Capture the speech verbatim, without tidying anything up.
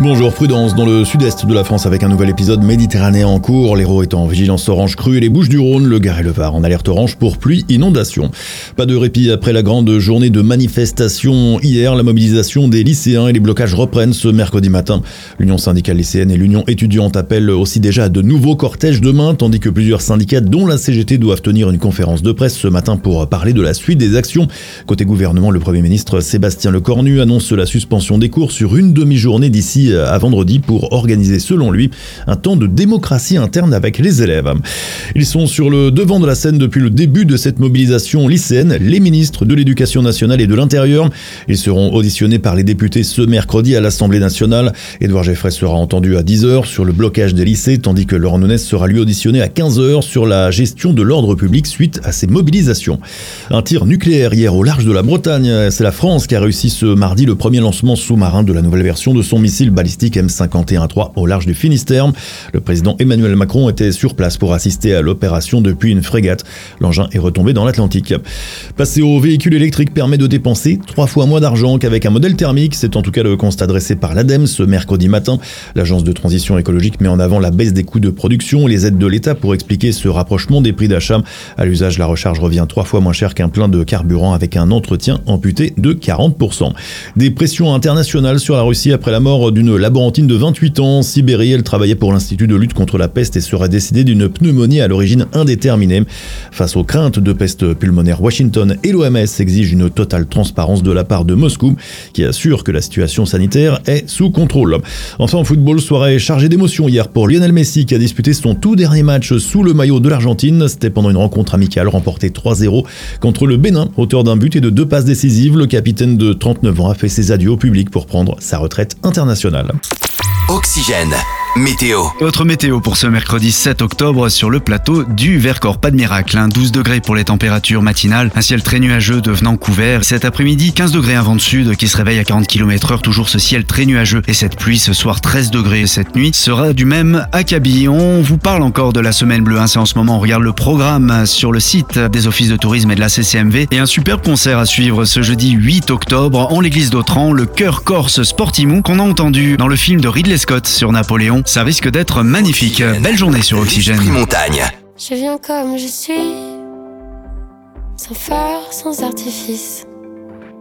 Bonjour, prudence dans le sud-est de la France avec un nouvel épisode méditerranéen en cours. L'Hérault est en vigilance orange crue et les Bouches-du-Rhône, le Gard et le Var en alerte orange pour pluie, inondation. Pas de répit après la grande journée de manifestation hier. La mobilisation des lycéens et les blocages reprennent ce mercredi matin. L'Union syndicale lycéenne et l'Union étudiante appellent aussi déjà à de nouveaux cortèges demain, tandis que plusieurs syndicats, dont la C G T, doivent tenir une conférence de presse ce matin pour parler de la suite des actions. Côté gouvernement, le Premier ministre Sébastien Lecornu annonce la suspension des cours sur une demi-journée d'ici à vendredi pour organiser, selon lui, un temps de démocratie interne avec les élèves. Ils sont sur le devant de la scène depuis le début de cette mobilisation lycéenne, les ministres de l'Éducation nationale et de l'Intérieur. Ils seront auditionnés par les députés ce mercredi à l'Assemblée nationale. Édouard Geffray sera entendu à dix heures sur le blocage des lycées, tandis que Laurent Nunez sera lui auditionné à quinze heures sur la gestion de l'ordre public suite à ces mobilisations. Un tir nucléaire hier au large de la Bretagne. C'est la France qui a réussi ce mardi le premier lancement sous-marin de la nouvelle version de son missile balistique M cinquante et un trois au large du Finistère. Le président Emmanuel Macron était sur place pour assister à l'opération depuis une frégate. L'engin est retombé dans l'Atlantique. Passer au véhicule électrique permet de dépenser trois fois moins d'argent qu'avec un modèle thermique. C'est en tout cas le constat dressé par l'ADEME ce mercredi matin. L'agence de transition écologique met en avant la baisse des coûts de production et les aides de l'État pour expliquer ce rapprochement des prix d'achat. À l'usage, la recharge revient trois fois moins cher qu'un plein de carburant avec un entretien amputé de quarante pour cent. Des pressions internationales sur la Russie après la mort d'une laborantine de vingt-huit ans. En Sibérie, elle travaillait pour l'Institut de lutte contre la peste et serait décédée d'une pneumonie à l'origine indéterminée. Face aux craintes de peste pulmonaire, Washington et l'O M S exigent une totale transparence de la part de Moscou, qui assure que la situation sanitaire est sous contrôle. Enfin, en football, soirée chargée d'émotions hier pour Lionel Messi, qui a disputé son tout dernier match sous le maillot de l'Argentine. C'était pendant une rencontre amicale remportée trois zéro contre le Bénin, auteur d'un but et de deux passes décisives. Le capitaine de trente-neuf ans a fait ses adieux au public pour prendre sa retraite internationale. Oxygène. Météo. Autre météo pour ce mercredi sept octobre sur le plateau du Vercors. Pas de miracle, hein. douze degrés pour les températures matinales, un ciel très nuageux devenant couvert. Cet après-midi, quinze degrés un vent de sud qui se réveille à quarante kilomètres heure, toujours ce ciel très nuageux. Et cette pluie ce soir, treize degrés. Cette nuit sera du même acabit. On vous parle encore de la semaine bleue, hein. C'est en ce moment, on regarde le programme sur le site des offices de tourisme et de la C C M V. Et un superbe concert à suivre ce jeudi huit octobre en l'église d'Autran, le chœur corse Sportimou qu'on a entendu dans le film de Ridley Scott sur Napoléon. Ça risque d'être magnifique. Belle journée sur Oxygène. Montagne. Je viens comme je suis, sans phare, sans artifice.